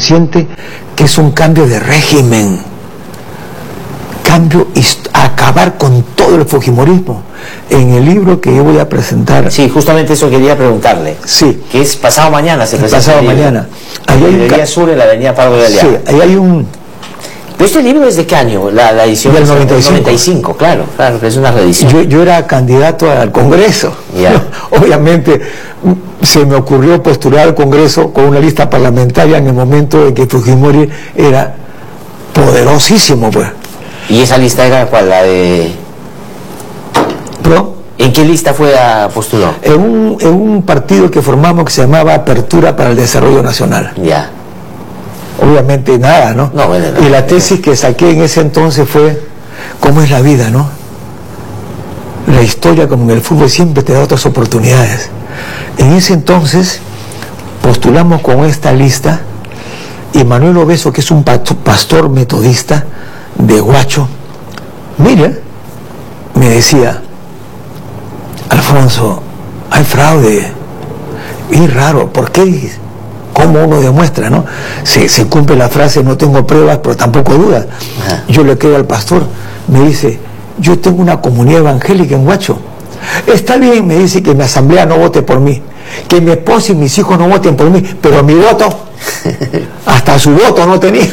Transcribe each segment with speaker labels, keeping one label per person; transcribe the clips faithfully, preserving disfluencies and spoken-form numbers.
Speaker 1: consciente que es un cambio de régimen, cambio, acabar con todo el fujimorismo. En el libro que yo voy a presentar...
Speaker 2: Sí, justamente eso quería preguntarle.
Speaker 1: Sí.
Speaker 2: Que es pasado mañana, se presenta
Speaker 1: pasado
Speaker 2: el libro.
Speaker 1: mañana.
Speaker 2: Ahí hay un ca... Sur, en la avenida Pardo de Aliaga.
Speaker 1: Sí, ahí hay un...
Speaker 2: ¿Pero este libro es de qué año? La, la edición
Speaker 1: del noventa y cinco.
Speaker 2: noventa y cinco, claro, claro, que es una reedición.
Speaker 1: Yo, yo era candidato al Congreso.
Speaker 2: Yeah.
Speaker 1: Obviamente se me ocurrió postular al Congreso con una lista parlamentaria en el momento en que Fujimori era poderosísimo, pues.
Speaker 2: ¿Y esa lista era cuál? La de...
Speaker 1: ¿Pro?
Speaker 2: ¿En qué lista fue a postular?
Speaker 1: En un, en un partido que formamos que se llamaba Apertura para el Desarrollo Nacional.
Speaker 2: Ya. Yeah.
Speaker 1: Obviamente nada, ¿no?
Speaker 2: No, bueno, no,
Speaker 1: y la
Speaker 2: no,
Speaker 1: tesis
Speaker 2: no.
Speaker 1: que saqué en ese entonces fue cómo es la vida, ¿no? La historia, como en el fútbol, siempre te da otras oportunidades. En ese entonces postulamos con esta lista y Manuel Obeso, que es un pastor metodista de Huacho, mira, me decía: Alfonso, hay fraude, y raro, ¿por qué? ¿Cómo uno demuestra, no? Se, se cumple la frase, no tengo pruebas, pero tampoco dudas. Ajá. Yo le creo al pastor, me dice: yo tengo una comunidad evangélica en Huacho. Está bien, me dice, que mi asamblea no vote por mí, que mi esposa y mis hijos no voten por mí, pero mi voto, hasta su voto no tenía.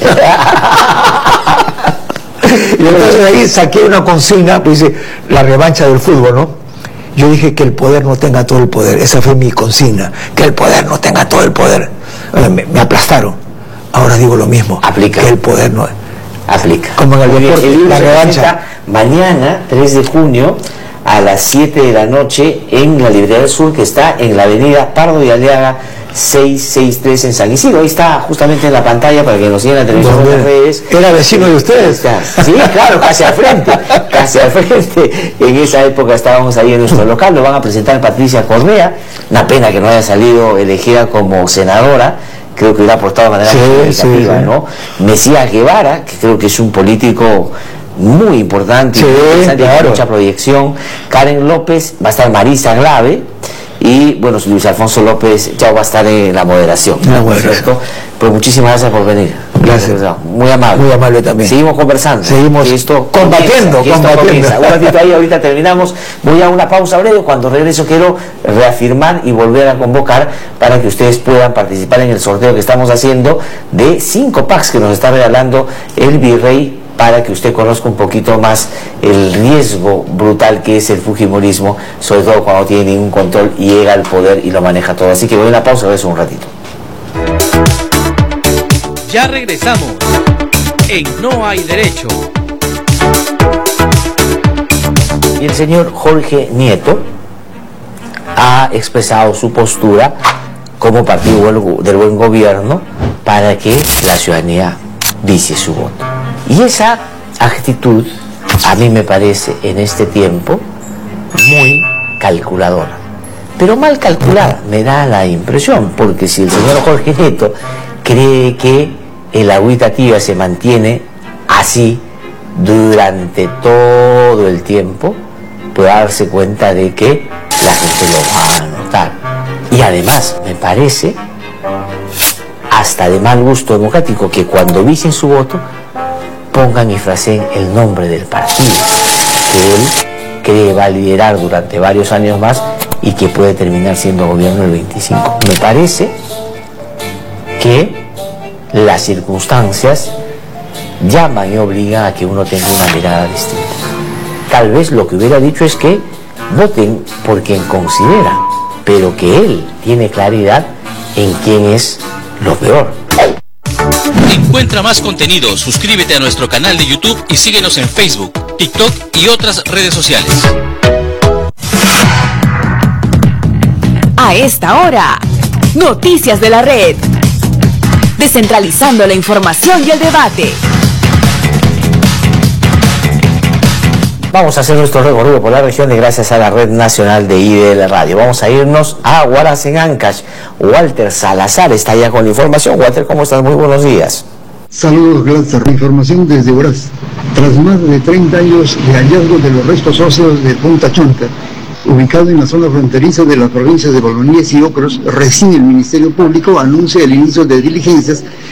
Speaker 1: Y entonces ahí saqué una consigna, pues dice, la revancha del fútbol, ¿no? Yo dije que el poder no tenga todo el poder, esa fue mi consigna, que el poder no tenga todo el poder. Me, me aplastaron. Ahora digo lo mismo.
Speaker 2: Aplica.
Speaker 1: Que el poder no...
Speaker 2: Aplica.
Speaker 1: Como en el deporte,
Speaker 2: el libro
Speaker 1: la
Speaker 2: se
Speaker 1: revancha.
Speaker 2: Mañana, tres de junio, a las siete de la noche, en la Librería del Sur, que está en la avenida Pardo de Aliaga, seiscientos sesenta y tres en San Isidro. Ahí está justamente en la pantalla para que nos sigan en la televisión, en las redes.
Speaker 1: Era vecino de ustedes.
Speaker 2: Sí, claro, casi al frente, casi al frente. En esa época estábamos ahí en nuestro local. Lo van a presentar Patricia Correa. Una pena que no haya salido elegida como senadora. Creo que hubiera aportado de manera
Speaker 1: sí,
Speaker 2: muy significativa,
Speaker 1: sí, sí.
Speaker 2: ¿no? Mesías Guevara, que creo que es un político muy importante,
Speaker 1: sí,
Speaker 2: interesante,
Speaker 1: claro.
Speaker 2: Con mucha proyección. Karen López, va a estar Marisa Glave. Y bueno, Luis Alfonso López ya va a estar en la moderación.
Speaker 1: La moderación.
Speaker 2: ¿Cierto? Pero muchísimas gracias por venir.
Speaker 1: Gracias.
Speaker 2: Muy amable.
Speaker 1: Muy amable también.
Speaker 2: Seguimos conversando.
Speaker 1: Seguimos
Speaker 2: esto
Speaker 1: combatiendo.
Speaker 2: Comienza, esto
Speaker 1: combatiendo.
Speaker 2: comienza. Un ratito ahí, ahorita terminamos. Voy a una pausa breve. Cuando regreso quiero reafirmar y volver a convocar para que ustedes puedan participar en el sorteo que estamos haciendo de cinco packs que nos está regalando el Virrey, para que usted conozca un poquito más el riesgo brutal que es el fujimorismo, sobre todo cuando tiene ningún control y llega al poder y lo maneja todo. Así que voy a una pausa, regreso un ratito.
Speaker 3: Ya regresamos en No Hay Derecho.
Speaker 2: Y el señor Jorge Nieto ha expresado su postura como partido del buen gobierno para que la ciudadanía vicie su voto. Y esa actitud a mí me parece en este tiempo muy calculadora, pero mal calculada, me da la impresión, porque si el señor Jorge Nieto cree que el agüita tibia se mantiene así durante todo el tiempo, puede darse cuenta de que la gente lo va a notar. Y además me parece hasta de mal gusto democrático que cuando vicien su voto pongan y fraseen el nombre del partido que él cree va a liderar durante varios años más y que puede terminar siendo gobierno el veinticinco. Me parece que las circunstancias llaman y obligan a que uno tenga una mirada distinta. Tal vez lo que hubiera dicho es que voten por quien considera, pero que él tiene claridad en quién es lo peor.
Speaker 3: Encuentra más contenido, suscríbete a nuestro canal de YouTube y síguenos en Facebook, TikTok y otras redes sociales.
Speaker 4: A esta hora, noticias de la red. Descentralizando la información y el debate.
Speaker 2: Vamos a hacer nuestro recorrido por la región y gracias a la Red Nacional de I D L Radio. Vamos a irnos a Huaraz en Ancash. Walter Salazar está allá con la información. Walter, ¿cómo estás? Muy buenos días.
Speaker 5: Saludos, Gladstone. Información desde Huaraz. Tras más de treinta años de hallazgo de los restos óseos de Punta Chonta, ubicado en la zona fronteriza de las provincias de Bolognesi y Ocros, recién el Ministerio Público anuncia el inicio de diligencias